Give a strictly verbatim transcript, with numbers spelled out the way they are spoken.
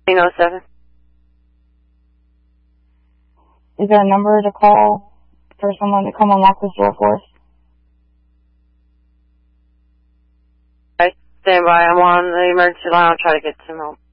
eight oh seven. Is there a number to call for someone to come unlock this door for us? Right, stand by. I'm on the emergency line. I'll try to get some help.